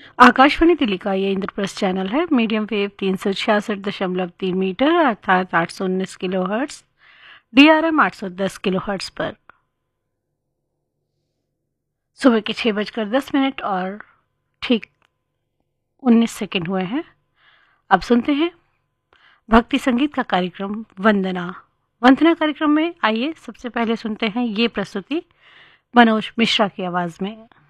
आकाशवाणी दिल्ली का ये इंद्रप्रस्थ चैनल है। मीडियम वेव 366.3 मीटर अर्थात 819 kilo hertz, DRM 810 kilo hertz पर सुबह के 6:10 और ठीक 19 सेकंड हुए हैं। अब सुनते हैं भक्ति संगीत का कार्यक्रम वंदना। वंदना कार्यक्रम में आइए सबसे पहले सुनते हैं ये प्रस्तुति मनोज मिश्रा की आवाज में।